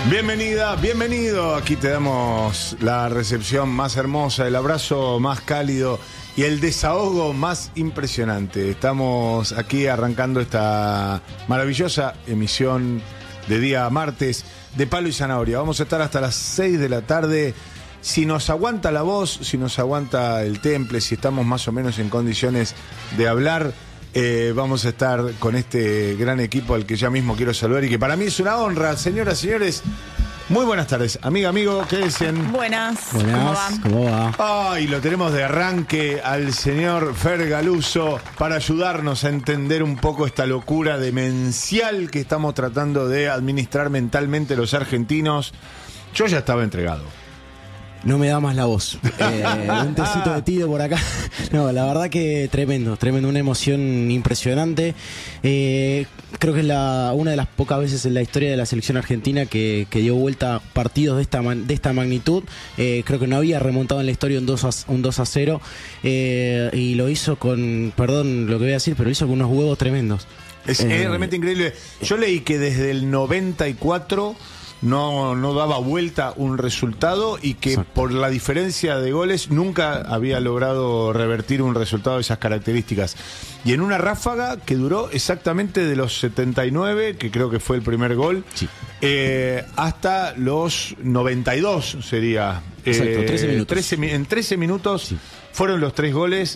Bienvenida, bienvenido. Aquí te damos la recepción más hermosa, el abrazo más cálido y el desahogo más impresionante. Estamos aquí arrancando esta maravillosa emisión de día martes de Palo y Zanahoria. Vamos a estar hasta las 6 de la tarde. Si nos aguanta la voz, si nos aguanta el temple, si estamos más o menos en condiciones de hablar, vamos a estar con este gran equipo al que ya mismo quiero saludar y que para mí es una honra. Señoras, señores, muy buenas tardes. Amiga, amigo, ¿qué dicen? Buenas. ¿Cómo va? Ay, lo tenemos de arranque al señor Fer Galuso para ayudarnos a entender un poco esta locura demencial que estamos tratando de administrar mentalmente los argentinos. Yo ya estaba entregado. No me da más la voz. Un tecito de tiro por acá. No, la verdad que tremendo, una emoción impresionante. Creo que es una de las pocas veces en la historia de la selección argentina que dio vuelta partidos de esta magnitud. Creo que no había remontado en la historia un 2-0. Y lo hizo con, perdón lo que voy a decir, pero lo hizo con unos huevos tremendos. Es realmente increíble. Yo leí que desde el 94... No daba vuelta un resultado y que exacto, por la diferencia de goles nunca había logrado revertir un resultado de esas características. Y en una ráfaga que duró exactamente de los 79, que creo que fue el primer gol, sí, hasta los 92 sería. Exacto, 13 minutos. En 13 minutos sí, fueron los 3 goles.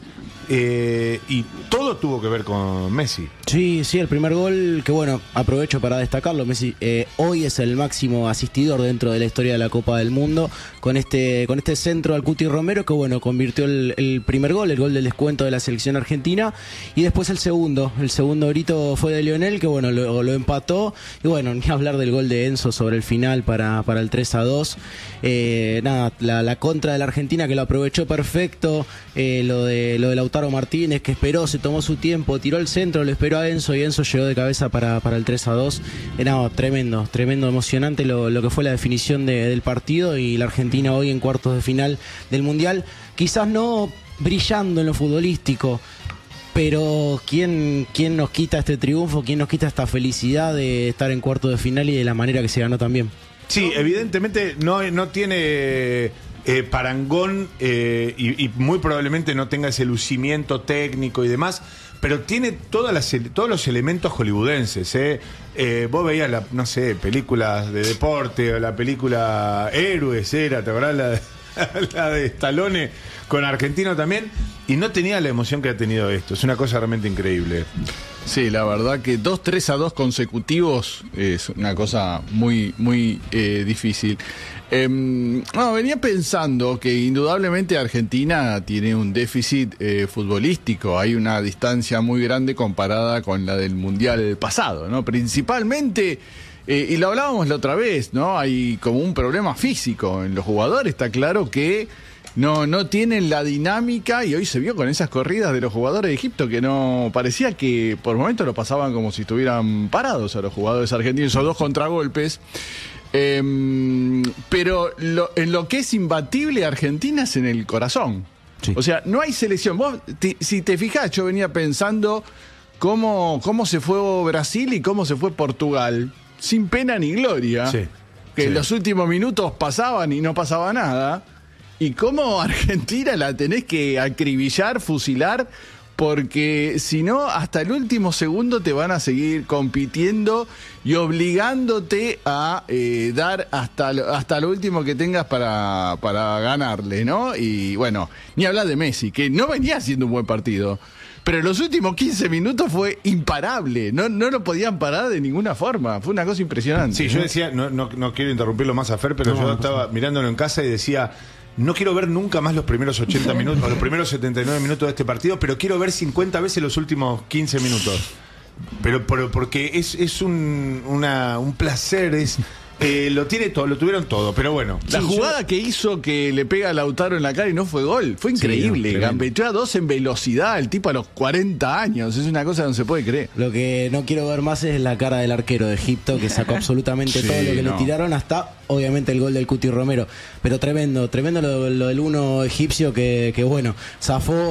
Y todo tuvo que ver con Messi. Sí, el primer gol, que bueno, aprovecho para destacarlo. Messi hoy es el máximo asistidor dentro de la historia de la Copa del Mundo con este centro al Cuti Romero, que bueno, convirtió el primer gol, el gol del descuento de la selección argentina. Y después el segundo grito fue de Lionel, que bueno, lo empató. Y bueno, ni hablar del gol de Enzo sobre el final para el 3-2. Nada, la contra de la Argentina, que lo aprovechó perfecto. Lo de Lautaro Martínez, que esperó, se tomó su tiempo, tiró el centro, lo esperó a Enzo y Enzo llegó de cabeza para el 3-2. Era tremendo, emocionante lo que fue la definición del partido, y la Argentina hoy en cuartos de final del Mundial, quizás no brillando en lo futbolístico, pero ¿quién nos quita este triunfo? ¿Quién nos quita esta felicidad de estar en cuartos de final y de la manera que se ganó también? Sí, evidentemente no tiene parangón y muy probablemente no tenga ese lucimiento técnico y demás, pero tiene todos los elementos hollywoodenses. Vos veías películas de deporte, o la película Héroes, ¿te acordás la de Stallone con Argentino también? Y no tenía la emoción que ha tenido esto. Es una cosa realmente increíble. Sí, la verdad que 3-2 consecutivos es una cosa muy, muy difícil. Venía pensando que indudablemente Argentina tiene un déficit futbolístico. Hay una distancia muy grande comparada con la del Mundial pasado, ¿no? Principalmente, y lo hablábamos la otra vez, ¿no? Hay como un problema físico en los jugadores. Está claro que no tienen la dinámica, y hoy se vio con esas corridas de los jugadores de Egipto que no parecía que por momentos lo pasaban como si estuvieran parados a los jugadores argentinos, esos 2 contragolpes. Pero en lo que es imbatible Argentina es en el corazón. Sí. O sea, no hay selección. Vos, si te fijás, yo venía pensando cómo se fue Brasil y cómo se fue Portugal, sin pena ni gloria. Sí. Que en los últimos minutos pasaban y no pasaba nada. Y cómo Argentina la tenés que acribillar, fusilar, porque si no, hasta el último segundo te van a seguir compitiendo y obligándote a dar hasta lo último que tengas para ganarle, ¿no? Y bueno, ni hablar de Messi, que no venía haciendo un buen partido, pero en los últimos 15 minutos fue imparable, no lo podían parar de ninguna forma, fue una cosa impresionante. Sí, yo decía, no quiero interrumpirlo más a Fer, pero yo estaba mirándolo en casa y decía... No quiero ver nunca más los primeros 80 minutos, los primeros 79 minutos de este partido, pero quiero ver 50 veces los últimos 15 minutos. Pero porque es un placer, lo tuvieron todo, pero bueno. La jugada que hizo que le pega a Lautaro en la cara y no fue gol, fue increíble. Sí, gambeteó a 2 en velocidad, el tipo a los 40 años, es una cosa que no se puede creer. Lo que no quiero ver más es la cara del arquero de Egipto, que sacó absolutamente todo lo que le tiraron, hasta obviamente el gol del Cuti Romero. Pero tremendo lo del uno egipcio que bueno, zafó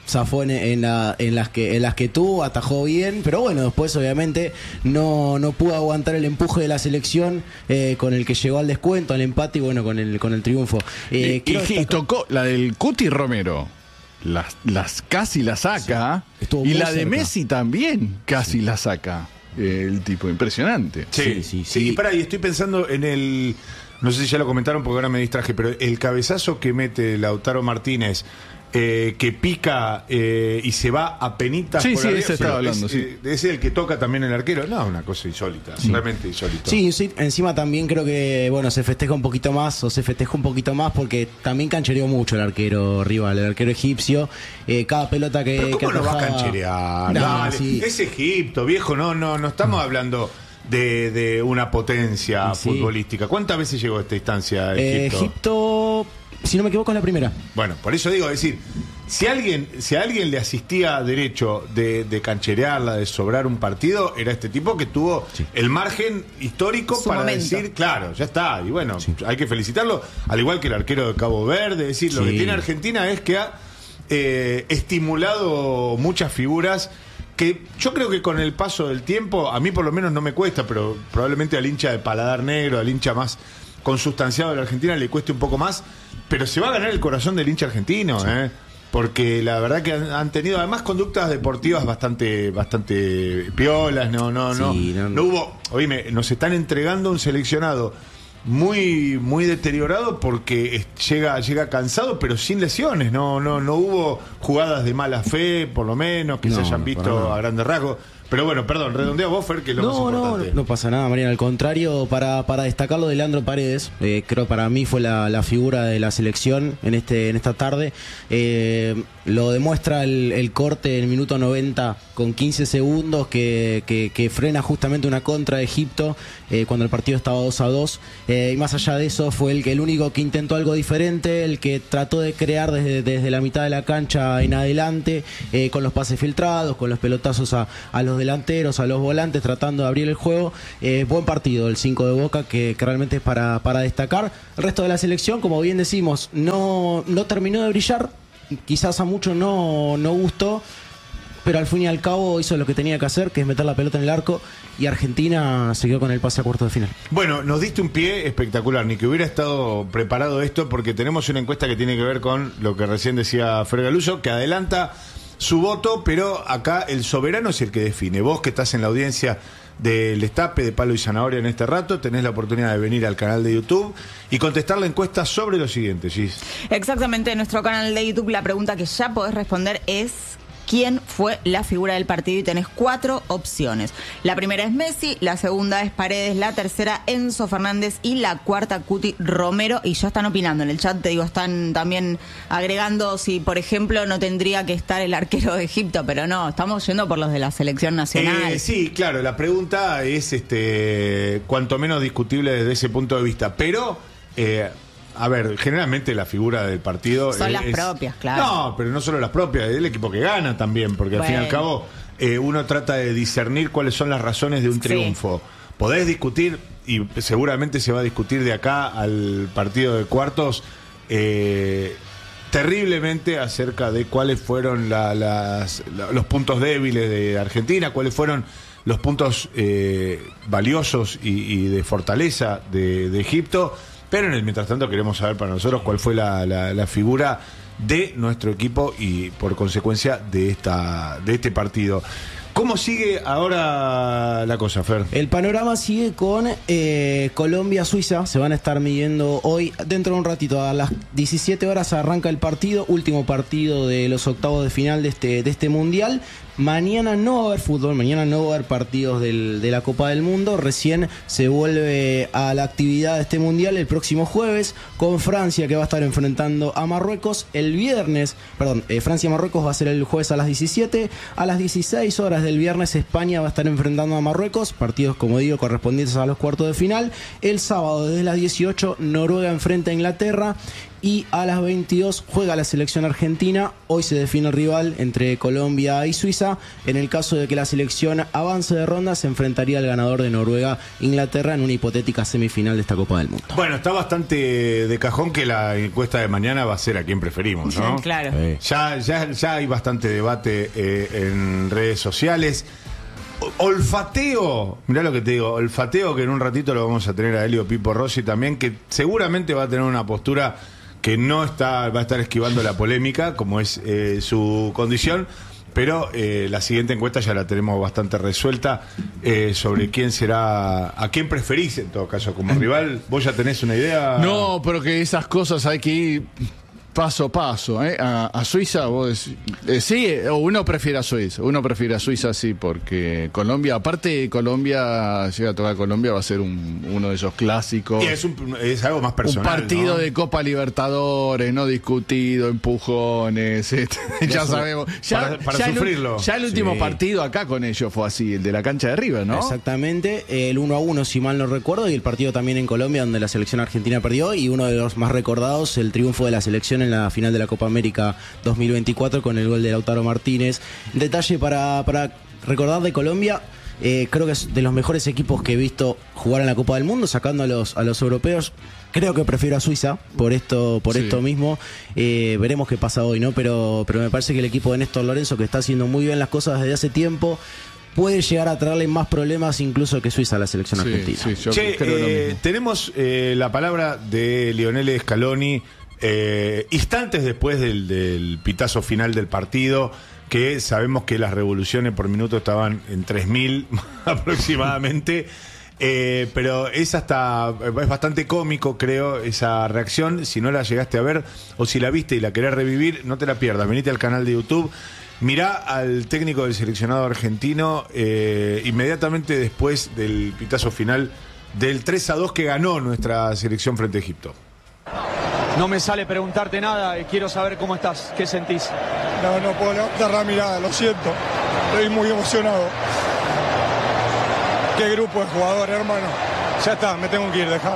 zafó en las que tuvo, atajó bien, pero bueno, después obviamente no pudo aguantar el empuje de la selección con el que llegó al descuento, al empate y bueno, con el triunfo. Y tocó la del Cuti Romero. Las casi la saca, sí, y la cerca. de Messi también casi la saca. El tipo, impresionante. Sí. Y pará, y estoy pensando en el... No sé si ya lo comentaron porque ahora me distraje, pero el cabezazo que mete Lautaro Martínez, que pica y se va a penitas Sí, por sí, arriba, ese estaba hablando, sí. ¿Es el que toca también el arquero? No, una cosa insólita, realmente insólita. Sí, encima también creo que bueno, se festeja un poquito más porque también canchereó mucho el arquero rival, el arquero egipcio. Cada pelota que ¿Pero cómo no va a atajaba- cancherear? No, Dale, sí. Es Egipto, viejo, no estamos hablando de una potencia Sí. futbolística. ¿Cuántas veces llegó a esta instancia Egipto? Egipto, si no me equivoco, es la primera. Bueno, por eso digo, es decir, si a alguien le asistía derecho de cancherearla, de sobrar un partido, era este tipo que tuvo el margen histórico Su para momento. decir, claro, ya está, y bueno, hay que felicitarlo, al igual que el arquero de Cabo Verde, es decir, lo Sí. que tiene Argentina es que ha estimulado muchas figuras que yo creo que con el paso del tiempo, a mí por lo menos no me cuesta, pero probablemente al hincha de paladar negro, al hincha más consustanciado de la Argentina le cueste un poco más, pero se va a ganar el corazón del hincha argentino, porque la verdad que han tenido además conductas deportivas bastante piolas, no hubo, oíme, nos están entregando un seleccionado muy deteriorado porque llega cansado pero sin lesiones, no hubo jugadas de mala fe por lo menos que se No, hayan para visto nada. a grandes rasgos, pero bueno, perdón, redondea vos, Fer, que es lo más importante. No pasa nada, Mariano. Al contrario, para destacarlo de Leandro Paredes, creo para mí fue la figura de la selección en esta tarde. Lo demuestra el corte en el minuto 90 con 15 segundos que frena justamente una contra de Egipto cuando el partido estaba 2-2. Y más allá de eso, fue el único que intentó algo diferente, el que trató de crear desde la mitad de la cancha en adelante, con los pases filtrados, con los pelotazos a los delanteros, a los volantes, tratando de abrir el juego. Buen partido el 5 de Boca que realmente es para destacar. El resto de la selección, como bien decimos, no terminó de brillar, quizás a muchos no gustó, pero al fin y al cabo hizo lo que tenía que hacer, que es meter la pelota en el arco, y Argentina se quedó con el pase a cuartos de final. Bueno, nos diste un pie espectacular, ni que hubiera estado preparado esto, porque tenemos una encuesta que tiene que ver con lo que recién decía Fer Galuso, que adelanta su voto, pero acá el soberano es el que define. Vos que estás en la audiencia del Destape, de Palo y Zanahoria en este rato, tenés la oportunidad de venir al canal de YouTube y contestar la encuesta sobre lo siguiente, Gis. Exactamente, en nuestro canal de YouTube la pregunta que ya podés responder es: ¿quién fue la figura del partido? Y tenés 4 opciones. La primera es Messi, la segunda es Paredes, la tercera Enzo Fernández y la cuarta Cuti Romero. Y ya están opinando en el chat, te digo, están también agregando si, por ejemplo, no tendría que estar el arquero de Egipto, pero no, estamos yendo por los de la selección nacional. Sí, claro, la pregunta es cuanto menos discutible desde ese punto de vista, pero a ver, generalmente la figura del partido Son las propias, claro. No, pero no solo las propias, es el equipo que gana también, porque al fin y al cabo uno trata de discernir cuáles son las razones de un triunfo. Podés discutir, y seguramente se va a discutir de acá al partido de cuartos, terriblemente acerca de cuáles fueron los puntos débiles de Argentina, cuáles fueron los puntos valiosos y de fortaleza de Egipto, pero en el mientras tanto queremos saber para nosotros cuál fue la figura de nuestro equipo y por consecuencia de este partido. ¿Cómo sigue ahora la cosa, Fer? El panorama sigue con Colombia-Suiza. Se van a estar midiendo hoy, dentro de un ratito, a las 17 horas arranca el partido, último partido de los octavos de final de este mundial. Mañana no va a haber fútbol, mañana no va a haber partidos de la Copa del Mundo. Recién se vuelve a la actividad de este mundial el próximo jueves con Francia, que va a estar enfrentando a Marruecos el viernes. Francia-Marruecos va a ser el jueves a las 17. A las 16 horas del viernes España va a estar enfrentando a Marruecos, partidos, como digo, correspondientes a los cuartos de final. El sábado desde las 18 Noruega enfrenta a Inglaterra. Y a las 22 juega la selección argentina. Hoy se define el rival entre Colombia y Suiza. En el caso de que la selección avance de ronda, se enfrentaría al ganador de Noruega-Inglaterra en una hipotética semifinal de esta Copa del Mundo. Bueno, está bastante de cajón que la encuesta de mañana va a ser a quién preferimos, ¿no? Sí, claro. Ya hay bastante debate en redes sociales. Olfateo, mirá lo que te digo, olfateo que en un ratito lo vamos a tener a Elio Pipo Rossi también, que seguramente va a tener una postura que va a estar esquivando la polémica, como es su condición, pero la siguiente encuesta ya la tenemos bastante resuelta sobre a quién preferís en todo caso como rival. ¿Vos ya tenés una idea? No, pero que esas cosas hay que ir paso a paso, a Suiza vos sí, o uno prefiere a Suiza, sí, porque Colombia, aparte Colombia, llega a tocar Colombia, va a ser uno de esos clásicos. Y es algo más personal, un partido, ¿no?, de Copa Libertadores, no discutido, empujones, ya sabemos. Para sufrirlo. Ya el último partido acá con ellos fue así, el de la cancha de River, ¿no? Exactamente, el 1-1 si mal no recuerdo, y el partido también en Colombia donde la selección argentina perdió, y uno de los más recordados, el triunfo de la selección en la final de la Copa América 2024 con el gol de Lautaro Martínez. Detalle para recordar de Colombia, creo que es de los mejores equipos que he visto jugar en la Copa del Mundo, sacando a los europeos. Creo que prefiero a Suiza por esto mismo. Veremos qué pasa hoy, ¿no? Pero me parece que el equipo de Néstor Lorenzo, que está haciendo muy bien las cosas desde hace tiempo, puede llegar a traerle más problemas incluso que Suiza a la selección argentina. Tenemos la palabra de Lionel Scaloni instantes después del pitazo final del partido, que sabemos que las revoluciones por minuto estaban en 3.000 aproximadamente, pero es bastante cómico, creo, esa reacción. Si no la llegaste a ver o si la viste y la querés revivir, no te la pierdas, venite al canal de YouTube. Mirá al técnico del seleccionado argentino inmediatamente después del pitazo final del 3-2 que ganó nuestra selección frente a Egipto. No me sale preguntarte nada, quiero saber cómo estás, qué sentís. No puedo levantar la mirada, lo siento. Estoy muy emocionado. Qué grupo de jugadores, hermano. Ya está, me tengo que ir, dejá.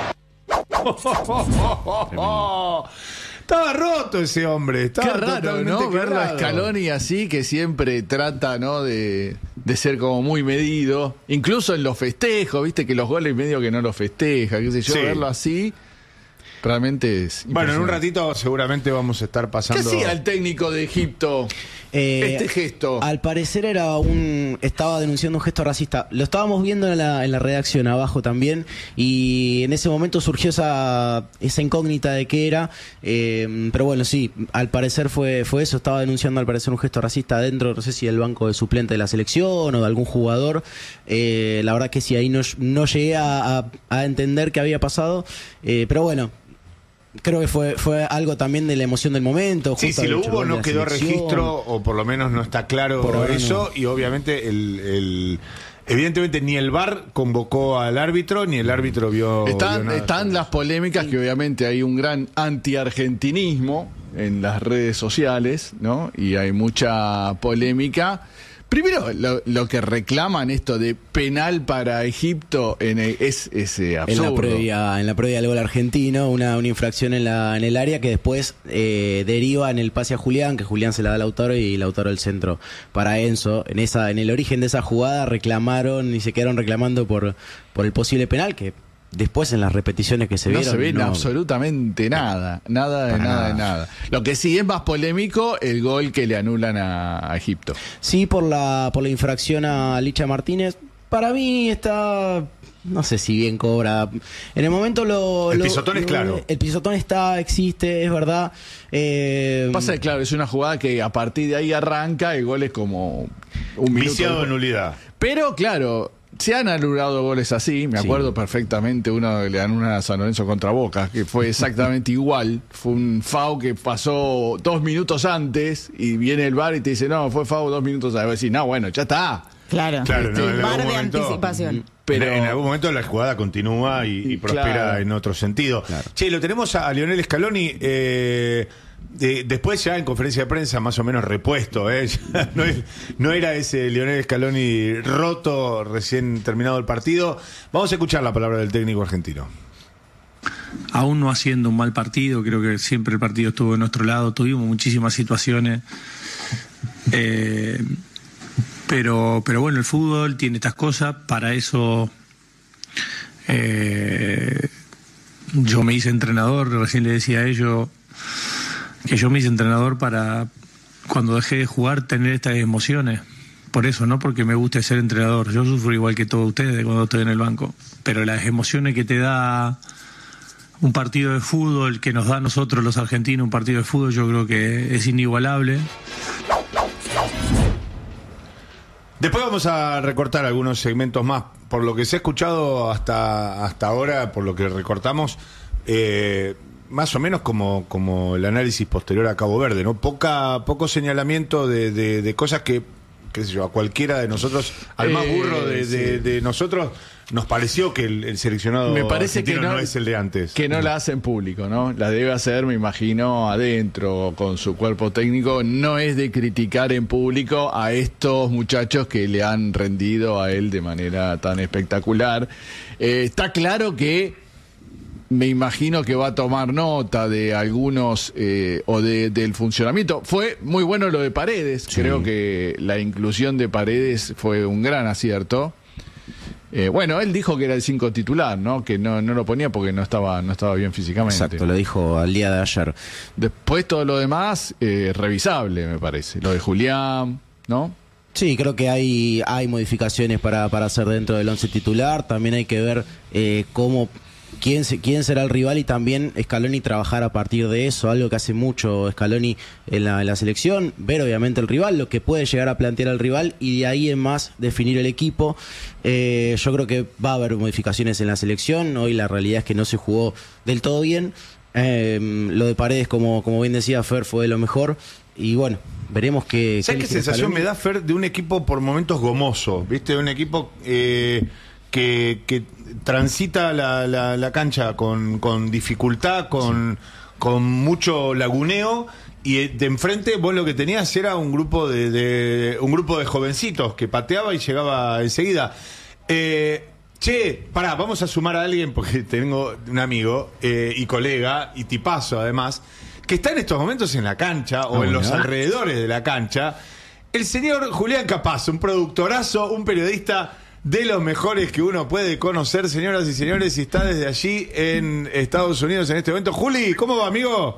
Estaba roto ese hombre. Qué raro, ¿no? Verlo a Scaloni así, que siempre trata, ¿no?, de ser como muy medido. Incluso en los festejos, viste que los goles medio que no los festeja, qué sé yo, verlo así. Realmente es. Bueno, en un ratito seguramente vamos a estar pasando. ¿Qué hacía el técnico de Egipto? Este gesto. Al parecer estaba denunciando un gesto racista. Lo estábamos viendo en la redacción abajo también, y en ese momento surgió esa incógnita de qué era. Pero bueno, sí, al parecer fue eso. Estaba denunciando al parecer un gesto racista dentro, no sé si del banco de suplente de la selección o de algún jugador. La verdad que sí, ahí no llegué a entender qué había pasado. Pero bueno, creo que fue algo también de la emoción del momento. Sí, si lo hubo no quedó registro, o por lo menos no está claro por eso, no. Y obviamente evidentemente ni el VAR convocó al árbitro, ni el árbitro vio nada. Están las polémicas, que obviamente hay un gran anti-argentinismo en las redes sociales, ¿no? Y hay mucha polémica. Primero, lo que reclaman esto de penal para Egipto es absurdo. En la previa del gol argentino, una infracción en el área que después deriva en el pase a Julián, que Julián se la da a Lautaro y Lautaro el centro para Enzo. En el origen de esa jugada reclamaron y se quedaron reclamando por el posible penal, que después en las repeticiones que se vieron... No se ve absolutamente nada. Nada. Lo que sí es más polémico, el gol que le anulan a Egipto. Sí, por la infracción a Licha Martínez. Para mí está... No sé si bien cobra. En el momento el pisotón es claro. El pisotón existe, es verdad. Pasa que, claro, es una jugada que a partir de ahí arranca, el gol es como un viciado de nulidad. Pero, claro... Se han anulado goles así, me acuerdo perfectamente uno que le anulan a San Lorenzo contra Boca, que fue exactamente igual. Fue un FAU que pasó 2 minutos antes y viene el VAR y te dice, no, fue FAU 2 minutos antes. Y vos decís, no, bueno, ya está. Claro, no, VAR de anticipación. Pero en algún momento la jugada continúa y prospera en otro sentido. Claro. Che, lo tenemos a Lionel Scaloni. Después ya en conferencia de prensa más o menos repuesto, no era ese Lionel Scaloni roto recién terminado el partido. Vamos a escuchar la palabra del técnico argentino. aún no haciendo un mal partido, creo que siempre el partido estuvo de nuestro lado, tuvimos muchísimas situaciones, pero bueno, el fútbol tiene estas cosas, para eso yo me hice entrenador, recién le decía a ellos que yo me hice entrenador para, cuando dejé de jugar, tener estas emociones. Por eso, no porque me guste ser entrenador. Yo sufro igual que todos ustedes cuando estoy en el banco. Pero las emociones que te da un partido de fútbol, que nos da a nosotros los argentinos un partido de fútbol, yo creo que es inigualable. Después vamos a recortar algunos segmentos más. Por lo que se ha escuchado hasta ahora, por lo que recortamos, más o menos como el análisis posterior a Cabo Verde, ¿no? Poco señalamiento de cosas que, qué sé yo, a cualquiera de nosotros, al más burro de nosotros, nos pareció que el seleccionado me parece argentino que no es el de antes. Que no la hacen público, ¿no? La debe hacer, me imagino, adentro, con su cuerpo técnico. No es de criticar en público a estos muchachos que le han rendido a él de manera tan espectacular. Está claro que me imagino que va a tomar nota de algunos o del funcionamiento. Fue muy bueno lo de Paredes. Sí. Creo que la inclusión de Paredes fue un gran acierto. Bueno, él dijo que era el 5 titular, ¿no? Que no lo ponía porque no estaba bien físicamente. Exacto, lo dijo al día de ayer. Después todo lo demás, revisable, me parece. Lo de Julián, ¿no? Sí, creo que hay modificaciones para hacer dentro del 11 titular. También hay que ver quién será el rival, y también Scaloni trabajar a partir de eso, algo que hace mucho Scaloni en la selección, ver obviamente el rival, lo que puede llegar a plantear el rival, y de ahí en más definir el equipo. Yo creo que va a haber modificaciones en la selección. Hoy la realidad es que no se jugó del todo bien. Lo de Paredes, como bien decía Fer, fue de lo mejor, y bueno, veremos qué... ¿Sabes qué sensación me da, Fer, de un equipo por momentos gomoso? ¿Viste? Un equipo que transita la cancha con dificultad, con mucho laguneo, y de enfrente vos lo que tenías era un grupo de jovencitos que pateaba y llegaba enseguida. Vamos a sumar a alguien, porque tengo un amigo y colega y tipazo además, que está en estos momentos en la cancha o en los alrededores de la cancha. El señor Julián Capazo, un productorazo, un periodista de los mejores que uno puede conocer, señoras y señores, y está desde allí en Estados Unidos en este momento. Juli, ¿cómo va, amigo?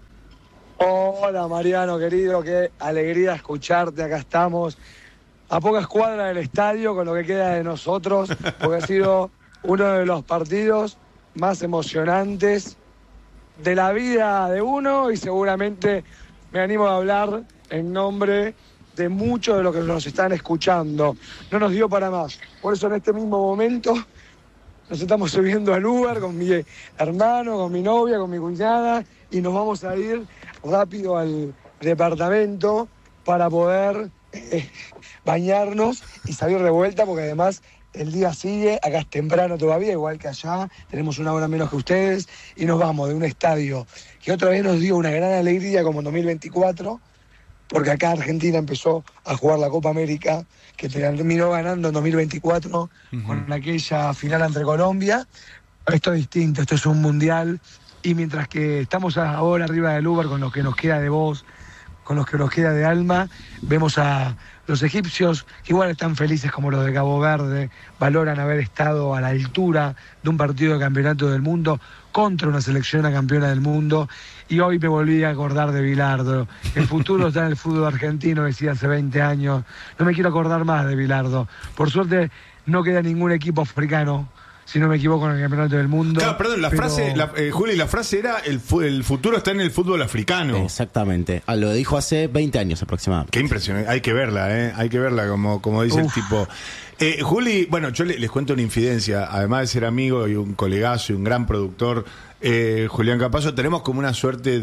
Hola, Mariano, querido, qué alegría escucharte. Acá estamos a pocas cuadras del estadio con lo que queda de nosotros, porque ha sido uno de los partidos más emocionantes de la vida de uno, y seguramente me animo a hablar en nombre de muchos de los que nos están escuchando. No nos dio para más. Por eso en este mismo momento nos estamos subiendo al Uber con mi hermano, con mi novia, con mi cuñada, y nos vamos a ir rápido al departamento para poder bañarnos y salir de vuelta, porque además el día sigue, acá es temprano todavía, igual que allá, tenemos una hora menos que ustedes, y nos vamos de un estadio que otra vez nos dio una gran alegría como en 2024, porque acá Argentina empezó a jugar la Copa América, que terminó ganando en 2024 con aquella final entre Colombia. Esto es distinto, esto es un mundial, y mientras que estamos ahora arriba del Uber con lo que nos queda de voz, con lo que nos queda de alma, vemos a los egipcios, que igual están felices como los de Cabo Verde, valoran haber estado a la altura de un partido de campeonato del mundo contra una selección campeona del mundo. Y hoy me volví a acordar de Bilardo. El futuro está en el fútbol argentino, decía hace 20 años. No me quiero acordar más de Bilardo. Por suerte no queda ningún equipo africano, si no me equivoco, en el campeonato del mundo. Claro, perdón, frase, Juli, la frase era el futuro está en el fútbol africano. Exactamente. Lo dijo hace 20 años aproximadamente. Qué impresionante. Hay que verla, hay que verla como dice el tipo. Juli, bueno, yo les cuento una infidencia. Además de ser amigo y un colegazo y un gran productor, Julián Capazo, tenemos como una suerte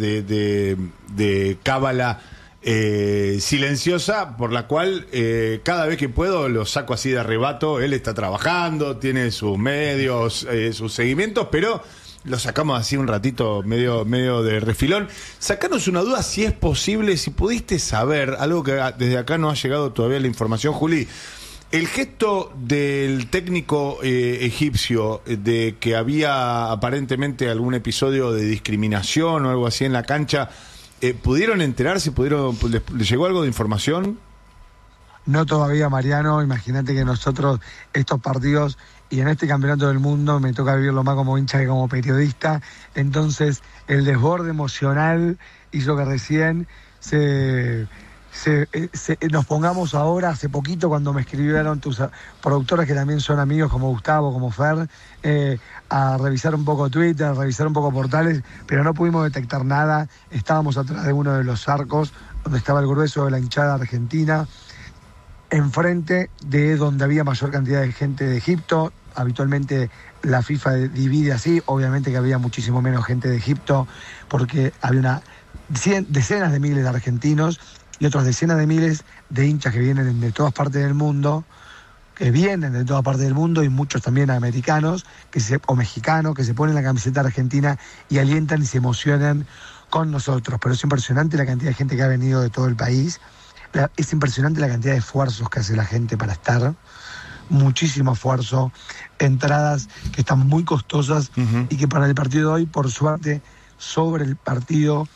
de cábala silenciosa, por la cual cada vez que puedo lo saco así de arrebato. Él está trabajando, tiene sus medios, sus seguimientos, pero lo sacamos así un ratito medio de refilón. Sacanos una duda, si es posible, si pudiste saber algo que desde acá no ha llegado todavía la información, Juli. El gesto del técnico egipcio de que había aparentemente algún episodio de discriminación o algo así en la cancha, ¿pudieron enterarse? ¿Les llegó algo de información? No todavía, Mariano. Imagínate que nosotros estos partidos y en este campeonato del mundo me toca vivirlo más como hincha que como periodista. Entonces el desborde emocional hizo que recién nos pongamos ahora, hace poquito, cuando me escribieron tus productores que también son amigos, como Gustavo, como Fer, a revisar un poco Twitter, a revisar un poco portales, pero no pudimos detectar nada. Estábamos atrás de uno de los arcos donde estaba el grueso de la hinchada argentina, enfrente de donde había mayor cantidad de gente de Egipto. Habitualmente la FIFA divide así, obviamente que había muchísimo menos gente de Egipto, porque había decenas de miles de argentinos y otras decenas de miles de hinchas que vienen de todas partes del mundo, y muchos también americanos o mexicanos que se ponen la camiseta argentina y alientan y se emocionan con nosotros. Pero es impresionante la cantidad de gente que ha venido de todo el país. Es impresionante la cantidad de esfuerzos que hace la gente para estar. Muchísimo esfuerzo, entradas que están muy costosas y que para el partido de hoy, por suerte, sobre el partido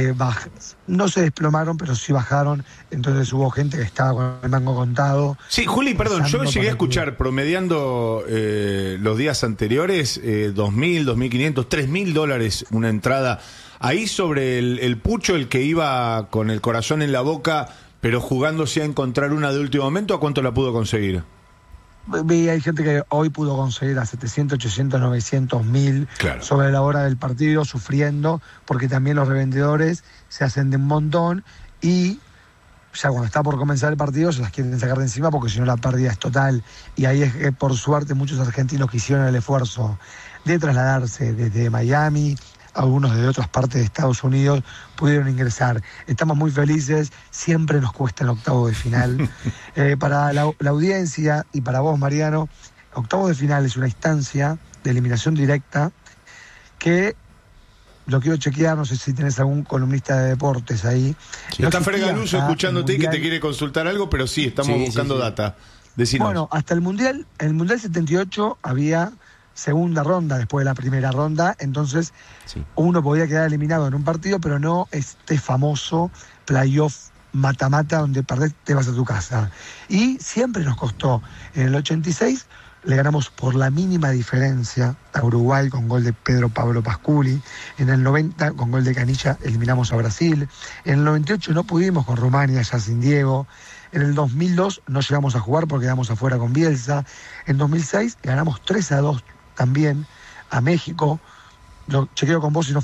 no se desplomaron, pero sí bajaron. Entonces hubo gente que estaba con el mango contado. Sí, Juli, perdón, yo llegué a escuchar promediando los días anteriores $2.000, $2.500, $3.000 una entrada. Ahí sobre el Pucho, el que iba con el corazón en la boca, pero jugándose a encontrar una de último momento, ¿a cuánto la pudo conseguir? Hay gente que hoy pudo conseguir a 700, 800, 900, 1000 sobre la hora del partido, sufriendo, porque también los revendedores se hacen de un montón y ya cuando está por comenzar el partido se las quieren sacar de encima, porque si no la pérdida es total. Y ahí es que, por suerte, muchos argentinos que hicieron el esfuerzo de trasladarse desde Miami, algunos de otras partes de Estados Unidos, pudieron ingresar. Estamos muy felices, siempre nos cuesta el octavo de final. Para la audiencia y para vos, Mariano, octavo de final es una instancia de eliminación directa que, lo quiero chequear, no sé si tenés algún columnista de deportes ahí. Sí, está Fregaluso escuchándote que te quiere consultar algo, pero sí, estamos buscando data. Decinos. Bueno, hasta el Mundial 78 había segunda ronda después de la primera ronda, entonces uno podía quedar eliminado en un partido, pero no este famoso playoff mata-mata donde perdés, te vas a tu casa. Y siempre nos costó. En el 86 le ganamos por la mínima diferencia a Uruguay con gol de Pedro Pablo Pasculi. En el 90 con gol de Canilla eliminamos a Brasil. En el 98 no pudimos con Rumania, ya sin Diego. En el 2002 no llegamos a jugar porque quedamos afuera con Bielsa. En 2006 ganamos 3-2 también a México. Lo chequeo con vos si no